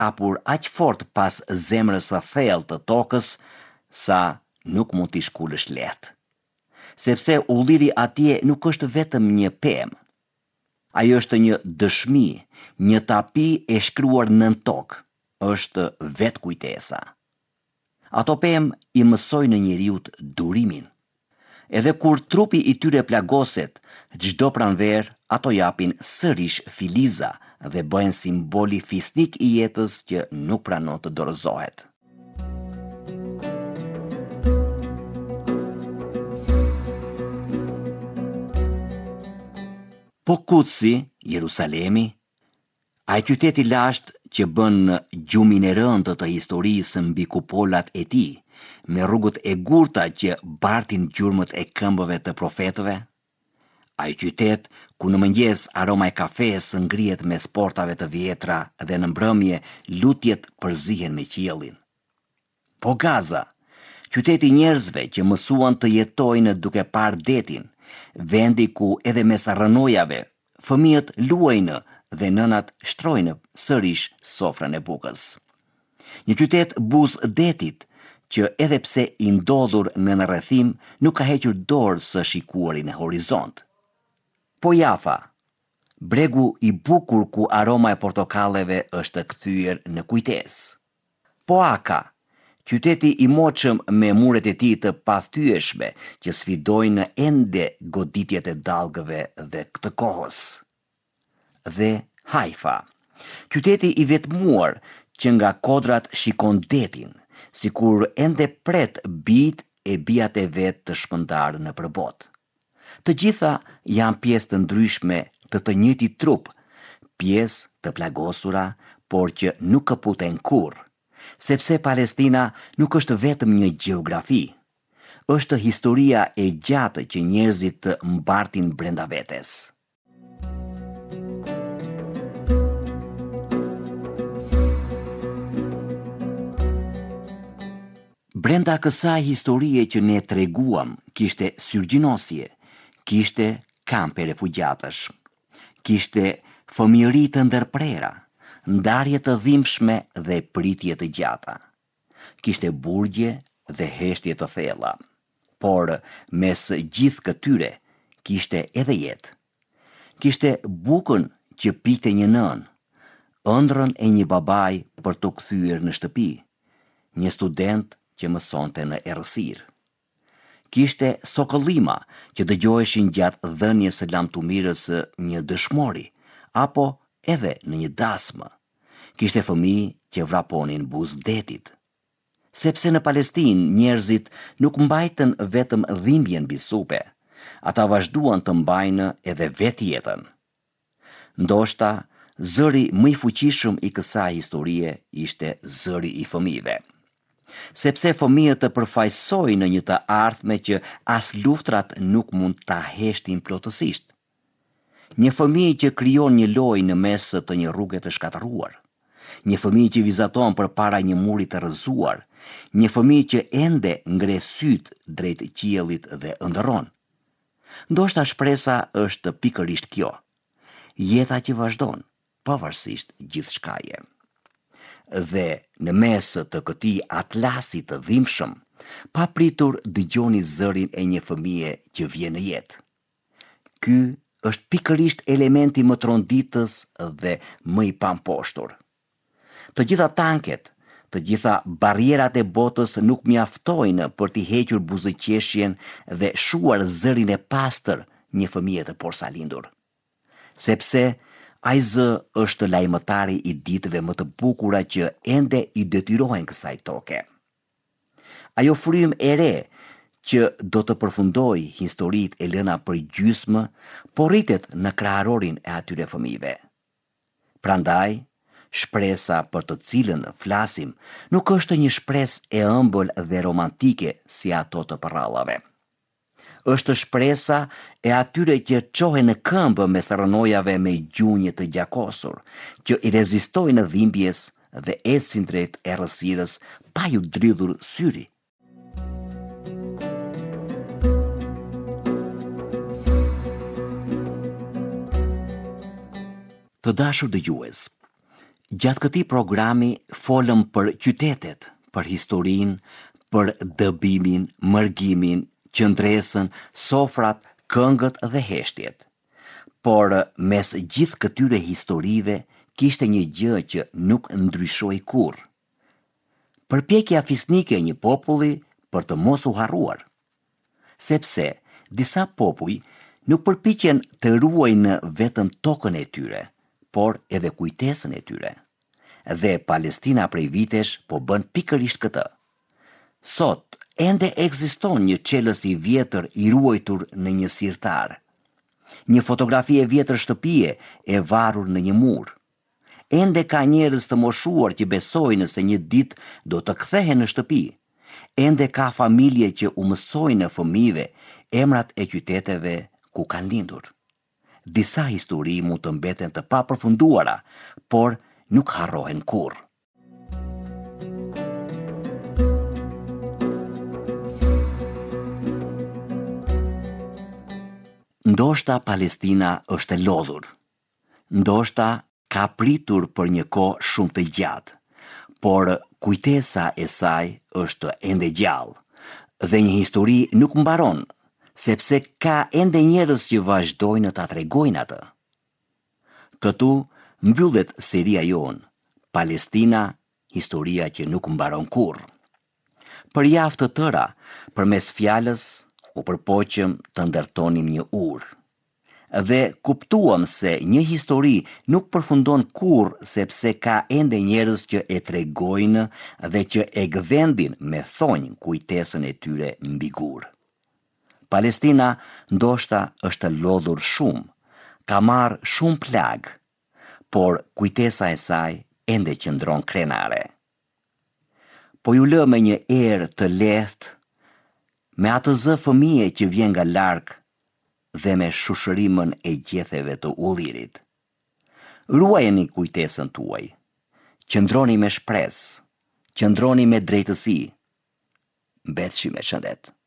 hapur aq fort pas zemrës së thellë të tokës, sa nuk mund t'i shkulësh lehtë. Sepse ulliri atje nuk është vetëm një pemë. Ajo është një dëshmi, një tapi e shkruar nën tokë, është vetë kujtesa. Ato pemë i mësojnë njeriut durimin. Edhe kur trupi i tyre plagoset, çdo pranverë, ato japin sërish filiza dhe bëhen simboli fisnik i jetës që nuk pranon të dorëzohet. Po Kutsi, Jerusalemi, ai qyteti lashtë që bën gjumin e rëndë të historisë mbi kupolat e tij, me rrugët e gurta që bartin gjurmët e këmbëve të profetëve, ai qytet ku në mëngjes aroma e kafes ngrihet mes portave të vjetra dhe në mbrëmje lutjet përzihen me qiellin. Po Gaza, qyteti njerëzve që mësuan të jetojnë duke parë detin, vendi ku edhe mes rrënojave fëmijët luajnë dhe nënat shtrojnë sërish sofrën e bukës. Një qytet buzë detit që edhe pse i ndodhur në rrethim nuk ka hequr dorë së shikuarin e horizont. Po Jafa, bregu i bukur ku aroma e portokalleve është kthyer në kujtesë. Po Aka, qyteti i moçëm me muret e tij të pathyeshme që sfidojnë ende goditjet e dallgëve dhe të kohës. Dhe Haifa, qyteti i vetmuar që nga kodrat shikon detin, sikur ende pret bijt e bijat e vet të shpëndarë në përbot. Të gjitha janë pjesë të ndryshme të njëjtit trup, pjesë të plagosura, por që nuk kaputen kurrë. Sepse Palestina nuk është vetëm një gjeografi, është historia e gjatë që njerëzit mbartin brenda vetes. Brenda kësaj historie që ne treguam, kishte syrgjinosje, kishte kampe refugjatësh, kishte fëmijëri të ndërprera, ndarje të dhimbshme dhe pritje të gjata. Kishte burgje dhe heshtje të thella, por mes gjithë këtyre kishte edhe jetë. Kishte bukën që pinte një nën, ëndrrën e një babai për të kthyer në shtëpi, një student që mësonte në errësirë. Kishte sokëllima që dëgjoheshin gjatë dhënies së lamtumirës së një dëshmori, apo edhe në një dasmë. Kishte fëmijë që vraponin buzë detit. Sepse në Palestinë njerëzit nuk mbajtën vetëm dhimbjen mbi supe, ata vazhduan të mbajnë edhe vetë jetën. Ndoshta zëri më i fuqishëm i kësaj historie ishte zëri i fëmijëve. Sepse fëmijët të përfaqësojnë një të ardhme që as luftrat nuk mund ta heshtin plotësisht. Një fëmijë që krijon një lojë në mes të një rruge të shkatëruar, një fëmijë që vizaton përpara një muri të rrëzuar, një fëmijë që ende ngre syt drejt qiellit dhe ëndërron. Ndoshta shpresa është pikërisht kjo: jeta që vazhdon, pavarësisht gjithçkaje. Dhe në mes të këtij atlasi të dhimbshëm, papritur dëgjoni zërin e një fëmije që vjen në jetë. Ky është pikërisht elementi më tronditës dhe më i pamposhtur. Të gjitha tanket, të gjitha barrierat e botës nuk mjaftojnë për t'i hequr buzëqeshjen dhe shuar zërin e pastër një fëmije të porsalindur. Sepse ai zë është lajmëtari i ditëve më të bukura që ende i detyrohen kësaj toke. Ajo frymë e re që do të përfundoj historitë e lëna për gjysmë, po rritet në kraharorin e atyre fëmijëve. Prandaj, shpresa për të cilën flasim nuk është një shpresë e ëmbël dhe romantike si ato të përrallave. Është shpresa e atyre që çohen në këmbë mes rrënojave me gjunjë të gjakosur, që i rezistojnë dhimbjes dhe ecin drejt errësirës pa ju dridhur syri. Të dashur dëgjues, Gjatë këtij programi folëm për qytetet, për historinë, për dëbimin, mërgimin, qëndresën, sofrat, këngët dhe heshtjet. Por mes gjithë këtyre historive kishte një gjë që nuk ndryshoi kurrë. Përpjekja fisnike e një populli për të mos u harruar. Sepse disa popuj nuk përpiqen të ruajnë vetëm tokën e tyre, por edhe kujtesën e tyre. Dhe Palestina prej vitesh po bën pikërisht këtë. Sot ende ekziston një çelës i vjetër i ruajtur në një sirtar. Një fotografi e vjetër shtëpie e varur në një mur. Ende ka njerëz të moshuar që besojnë se një ditë do të kthehen në shtëpi. Ende ka familje që u mësojnë në fëmijëve emrat e qyteteve ku kanë lindur. Disa histori mund të mbeten të papërfunduara, por nuk harrohen kurrë. Ndoshta Palestina është e lodhur. Ndoshta ka pritur për një kohë shumë të gjatë, por kujtesa e saj është ende gjallë dhe një histori nuk mbaron, sepse ka ende njerëz që vazhdojnë ta tregojnë atë. Këtu mbyllet seria jonë, Palestina, historia që nuk mbaron kurrë. Për javë të tëra, përmes fjalës, u përpoqëm të ndërtonim një urë. Dhe kuptuam se një histori nuk përfundon kurrë sepse ka ende njerëz që e tregojnë dhe që e gdhendin me thonjë kujtesën e tyre mbi gur. Palestina ndoshta është lodhur shumë, ka marrë shumë plag, por kujtesa e saj ende qëndron krenare. Po ju lë me një erë të lehtë, me atë zë fëmije që vjen nga larg dhe me shushërimën e gjetheve të ullirit. Ruajeni kujtesën tuaj. Qëndroni me shpresë, qëndroni me drejtësi. Mbetëshi me shëndet.